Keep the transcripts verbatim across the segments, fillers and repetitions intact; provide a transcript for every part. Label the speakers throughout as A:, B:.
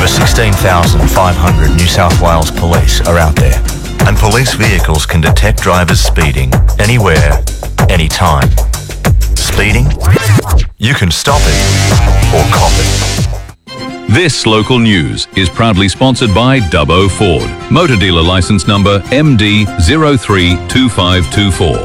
A: Over sixteen thousand five hundred New South Wales police are out there, and police vehicles can detect drivers speeding anywhere, anytime. Speeding? You can stop it or cop it.
B: This local news is proudly sponsored by Dubbo Ford, motor dealer licence number M D zero three two five two four.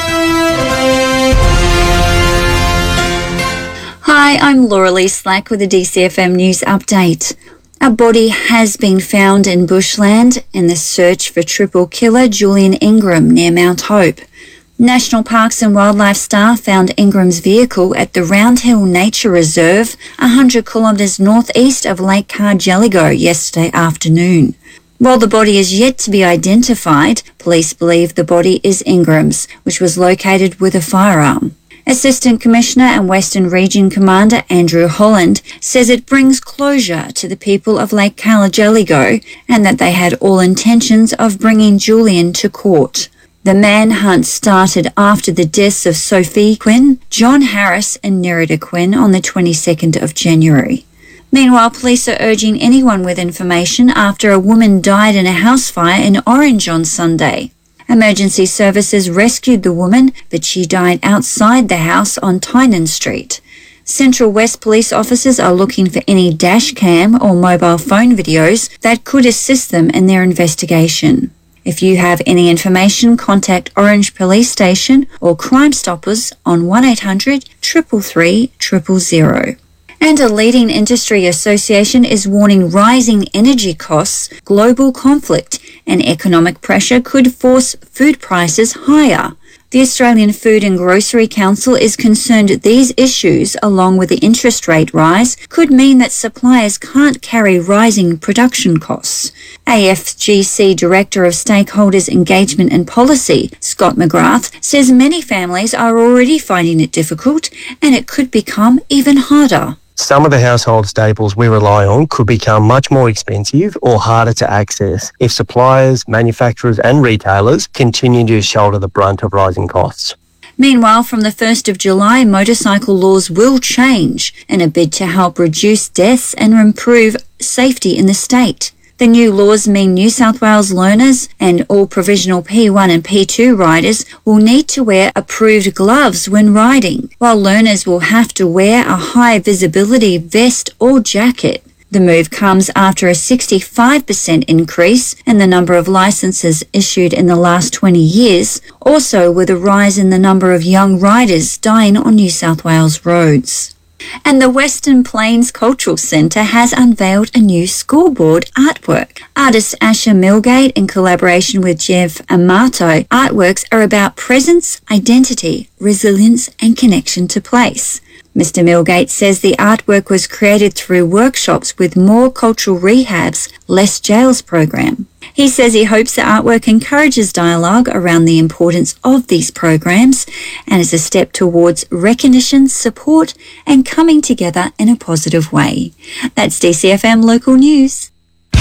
C: Hi, I'm Laura Lee Slack with the D C F M News Update. A body has been found in bushland in the search for triple killer Julian Ingram near Mount Hope. National Parks and Wildlife staff found Ingram's vehicle at the Round Hill Nature Reserve, one hundred kilometres northeast of Lake Cargelligo yesterday afternoon. While the body is yet to be identified, police believe the body is Ingram's, which was located with a firearm. Assistant Commissioner and Western Region Commander Andrew Holland says it brings closure to the people of Lake Cargelligo and that they had all intentions of bringing Julian to court. The manhunt started after the deaths of Sophie Quinn, John Harris and Nerida Quinn on the twenty-second of January. Meanwhile, police are urging anyone with information after a woman died in a house fire in Orange on Sunday. Emergency services rescued the woman, but she died outside the house on Tynan Street. Central West police officers are looking for any dash cam or mobile phone videos that could assist them in their investigation. If you have any information, contact Orange Police Station or Crime Stoppers on one eight hundred, three three three, zero zero zero. And a leading industry association is warning rising energy costs, global conflict and economic pressure could force food prices higher. The Australian Food and Grocery Council is concerned that these issues, along with the interest rate rise, could mean that suppliers can't carry rising production costs. A F G C Director of Stakeholders Engagement and Policy, Scott McGrath, says many families are already finding it difficult and it could become even harder.
D: Some of the household staples we rely on could become much more expensive or harder to access if suppliers, manufacturers and retailers continue to shoulder the brunt of rising costs.
C: Meanwhile, from the first of July, motorcycle laws will change in a bid to help reduce deaths and improve safety in the state. The new laws mean New South Wales learners and all provisional P one and P two riders will need to wear approved gloves when riding, while learners will have to wear a high visibility vest or jacket. The move comes after a sixty-five percent increase in the number of licences issued in the last twenty years, also with a rise in the number of young riders dying on New South Wales roads. And the Western Plains Cultural Centre has unveiled a new scoreboard artwork. Artist Asher Milgate, in collaboration with Jeff Amato, artworks are about presence, identity, resilience and connection to place. Mister Milgate says the artwork was created through workshops with More Cultural Rehab's Less Jails program. He says he hopes the artwork encourages dialogue around the importance of these programs and is a step towards recognition, support and coming together in a positive way. That's D C F M Local News.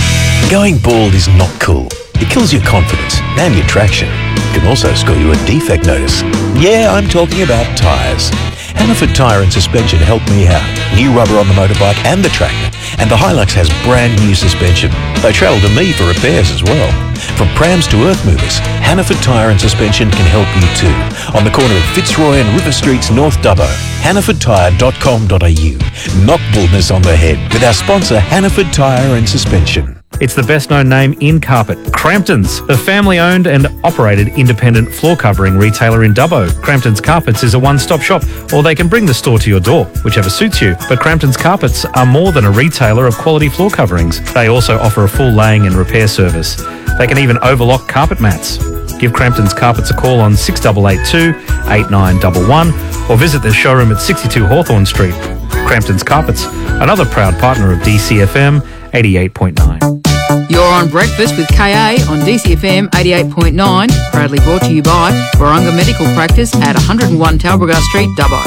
E: Going bald is not cool. It kills your confidence and your traction. It can also score you a defect notice. Yeah, I'm talking about tyres. Hannaford Tyre and Suspension helped me out. New rubber on the motorbike and the tractor. And the Hilux has brand new suspension. They travel to me for repairs as well. From prams to earth movers, Hannaford Tyre and Suspension can help you too. On the corner of Fitzroy and River Streets, North Dubbo. hannaford tyre dot com dot a u. Knock baldness on the head with our sponsor Hannaford Tyre and Suspension.
F: It's the best-known name in carpet, Crampton's, a family-owned and operated independent floor covering retailer in Dubbo. Crampton's Carpets is a one-stop shop, or they can bring the store to your door, whichever suits you. But Crampton's Carpets are more than a retailer of quality floor coverings. They also offer a full laying and repair service. They can even overlock carpet mats. Give Crampton's Carpets a call on six eight eight two, eight nine one one or visit their showroom at sixty-two Hawthorne Street. Crampton's Carpets, another proud partner of D C F M eighty-eight point nine.
G: You're on Breakfast with K A on D C F M eighty-eight point nine, proudly brought to you by Warunga Medical Practice at one hundred and one Talbragar Street, Dubbo.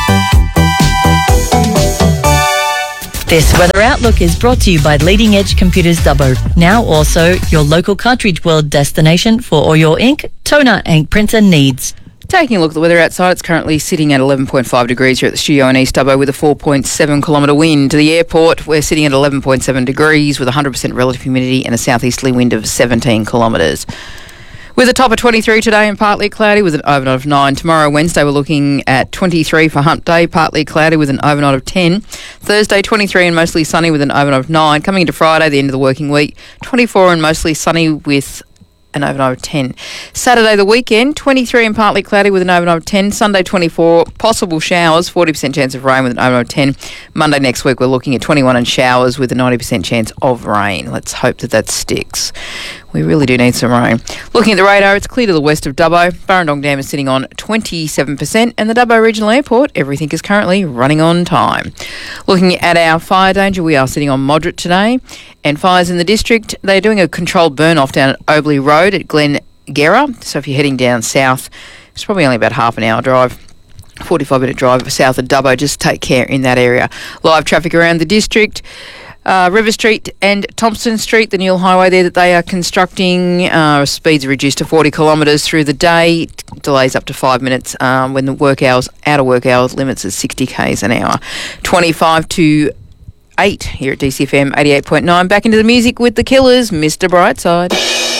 H: This weather outlook is brought to you by Leading Edge Computers Dubbo. Now also your local Cartridge World destination for all your ink, toner and printer needs.
G: Taking a look at the weather outside, it's currently sitting at eleven point five degrees here at the studio in East Dubbo with a four point seven kilometre wind. To the airport, we're sitting at eleven point seven degrees with one hundred percent relative humidity and a southeasterly wind of seventeen kilometres. With a top of twenty-three today and partly cloudy with an overnight of nine. Tomorrow, Wednesday, we're looking at twenty-three for Hump Day, partly cloudy with an overnight of ten. Thursday, twenty-three and mostly sunny with an overnight of nine. Coming into Friday, the end of the working week, twenty-four and mostly sunny with an overnight of ten. Saturday, the weekend, twenty-three and partly cloudy with an overnight of ten. Sunday, twenty-four, possible showers, forty percent chance of rain with an overnight of ten. Monday next week, we're looking at twenty-one and showers with a ninety percent chance of rain. Let's hope that that sticks. We really do need some rain. Looking at the radar, it's clear to the west of Dubbo. Burrendong Dam is sitting on twenty-seven percent, and the Dubbo Regional Airport, everything is currently running on time. Looking at our fire danger, we are sitting on moderate today, and fires in the district, they're doing a controlled burn-off down at Obley Road at Glen Gera. So if you're heading down south, it's probably only about half an hour drive. forty-five minute drive south of Dubbo. Just take care in that area. Live traffic around the district. Uh, River Street and Thompson Street, the Newell Highway there that they are constructing. Uh, speeds are reduced to forty kilometres through the day. Delays up to five minutes um, when the work hours, out of work hours, limits at sixty kays an hour. twenty-five to eight here at D C F M eighty-eight point nine. Back into the music with the Killers, Mister Brightside.